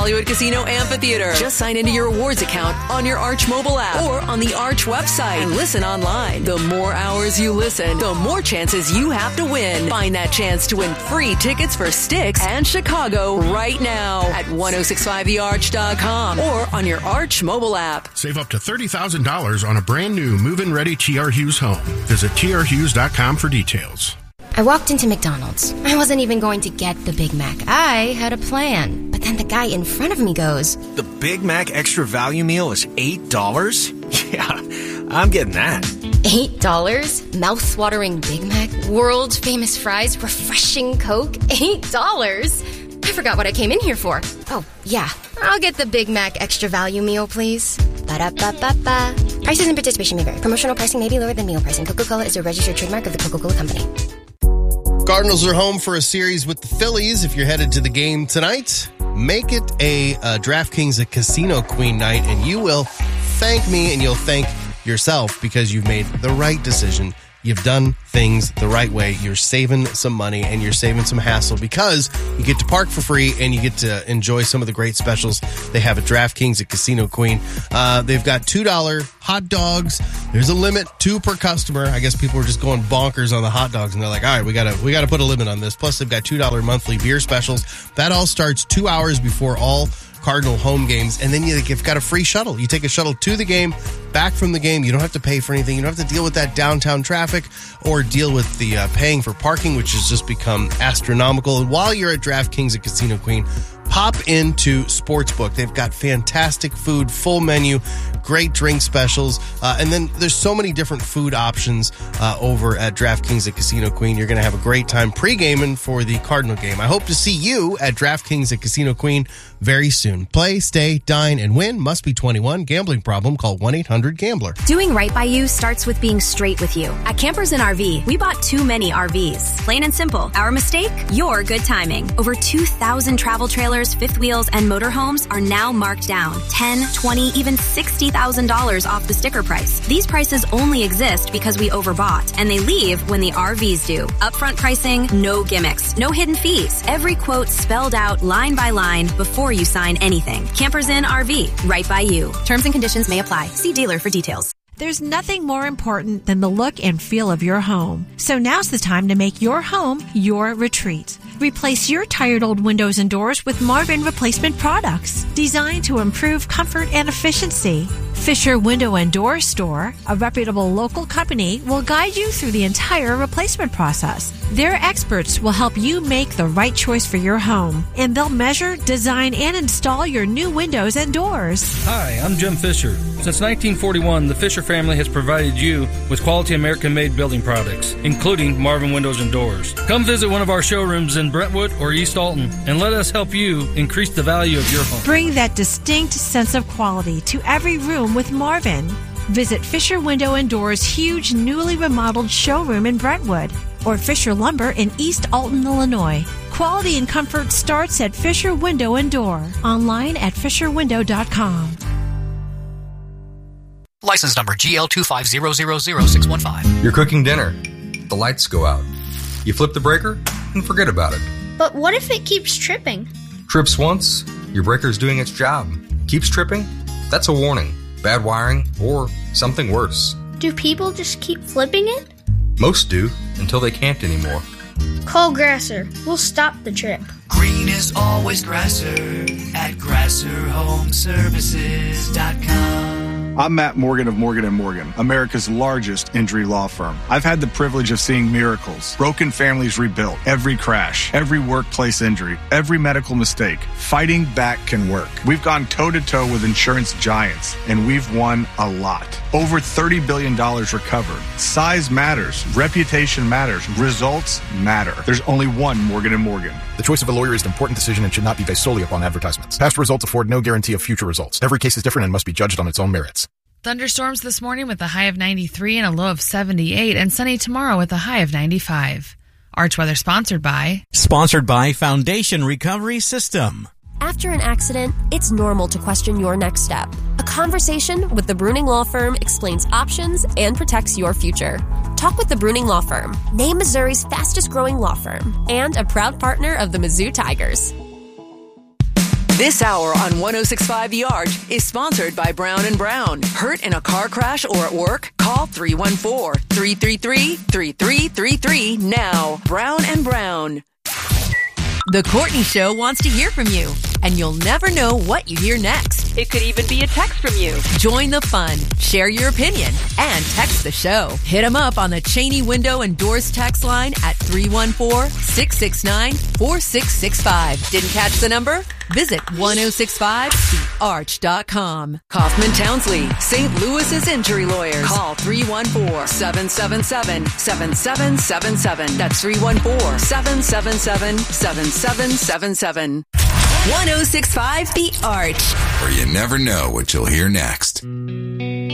Hollywood Casino Amphitheater. Just sign into your awards account on your Arch mobile app or on the Arch website and listen online. The more hours you listen, the more chances you have to win. Find that chance to win free tickets for Styx and Chicago right now at 1065thearch.com or on your Arch mobile app. Save up to $30,000 on a brand new move-in ready TR Hughes home. Visit trhughes.com for details. I walked into McDonald's. I wasn't even going to get the Big Mac. I had a plan. But then the guy in front of me goes, "The Big Mac Extra Value Meal is $8? Yeah, I'm getting that." $8? Mouth-watering Big Mac, world-famous fries, refreshing Coke, $8? I forgot what I came in here for. Oh, yeah. I'll get the Big Mac Extra Value Meal, please. Ba-da-ba-ba-ba. Prices and participation may vary. Promotional pricing may be lower than meal pricing. Coca-Cola is a registered trademark of the Coca-Cola Company. Cardinals are home for a series with the Phillies. If you're headed to the game tonight, make it a DraftKings a Casino Queen night, and you will thank me and you'll thank yourself because you've made the right decision. You've done things the right way. You're saving some money and you're saving some hassle because you get to park for free and you get to enjoy some of the great specials they have at DraftKings at Casino Queen. They've got $2 hot dogs. There's a limit, 2 per customer. I guess people are just going bonkers on the hot dogs and they're like, all right, we gotta put a limit on this. Plus they've got $2 monthly beer specials. That all starts 2 hours before all Cardinal home games, and then you've got a free shuttle. You take a shuttle to the game, back from the game. You don't have to pay for anything. You don't have to deal with that downtown traffic or deal with the paying for parking, which has just become astronomical. And while you're at DraftKings at Casino Queen, pop into Sportsbook. They've got fantastic food, full menu, great drink specials, and then there's so many different food options over at DraftKings at Casino Queen. You're going to have a great time pre-gaming for the Cardinal game. I hope to see you at DraftKings at Casino Queen very soon. Play, stay, dine, and win. Must be 21. Gambling problem? Call 1-800-GAMBLER. Doing right by you starts with being straight with you. At Campers and RV, we bought too many RVs. Plain and simple. Our mistake? Your good timing. Over 2,000 travel trailers, fifth wheels, and motorhomes are now marked down. $10, $20, even $60,000 off the sticker price. These prices only exist because we overbought, and they leave when the RVs do. Upfront pricing, no gimmicks, no hidden fees. Every quote spelled out line by line before you sign anything. Campers Inn RV, right by you. Terms and conditions may apply. See dealer for details. There's nothing more important than the look and feel of your home. So now's the time to make your home your retreat. Replace your tired old windows and doors with Marvin replacement products designed to improve comfort and efficiency. Fisher Window and Door Store, a reputable local company, will guide you through the entire replacement process. Their experts will help you make the right choice for your home, and they'll measure, design, and install your new windows and doors. Hi, I'm Jim Fisher. Since 1941, the Fisher family has provided you with quality American-made building products, including Marvin Windows and Doors. Come visit one of our showrooms in Brentwood or East Alton, and let us help you increase the value of your home. Bring that distinct sense of quality to every room with Marvin. Visit Fisher Window and Doors' huge newly remodeled showroom in Brentwood or Fisher Lumber in East Alton, Illinois. Quality and comfort starts at Fisher Window and Door. Online at fisherwindow.com. License number GL250000615. You're cooking dinner. The lights go out. You flip the breaker and forget about it. But what if it keeps tripping? Trips once, your breaker's doing its job. Keeps tripping? That's a warning. Bad wiring or something worse. Do people just keep flipping it? Most do, until they can't anymore. Call Grasser. We'll stop the trip. Green is always Grasser at GrasserHomeservices.com. I'm Matt Morgan of Morgan & Morgan, America's largest injury law firm. I've had the privilege of seeing miracles, broken families rebuilt, every crash, every workplace injury, every medical mistake. Fighting back can work. We've gone toe-to-toe with insurance giants, and we've won a lot. Over $30 billion recovered. Size matters. Reputation matters. Results matter. There's only one Morgan & Morgan. The choice of a lawyer is an important decision and should not be based solely upon advertisements. Past results afford no guarantee of future results. Every case is different and must be judged on its own merits. Thunderstorms this morning with a high of 93 and a low of 78, and sunny tomorrow with a high of 95. Arch Weather sponsored by Foundation Recovery System. After an accident, it's normal to question your next step. A conversation with the Bruning Law Firm explains options and protects your future. Talk with the Bruning Law Firm, named Missouri's fastest growing law firm, and a proud partner of the Mizzou Tigers. This hour on 106.5 The Arch is sponsored by Brown & Brown. Hurt in a car crash or at work? Call 314-333-3333 now. Brown & Brown. The Courtney Show wants to hear from you, and you'll never know what you hear next. It could even be a text from you. Join the fun, share your opinion, and text the show. Hit them up on the Cheney Window and Doors text line at 314-669-4665. Didn't catch the number? Visit 1065thearch.com. Kaufman Townsley, St. Louis's injury lawyers. Call 314-777-7777. That's 314-777-7777. 1065 The Arch. Where you never know what you'll hear next.